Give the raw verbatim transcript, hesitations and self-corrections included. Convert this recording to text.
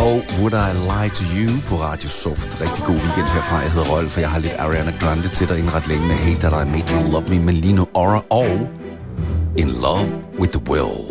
og Would I Lie to You på Radio Soft. Rigtig god weekend herfra. Jeg hedder Rolf, for jeg har lidt Ariana Grande til dig inden ret længe med Hate That I Made You Love Me, med Lino Aura og In Love with the Will.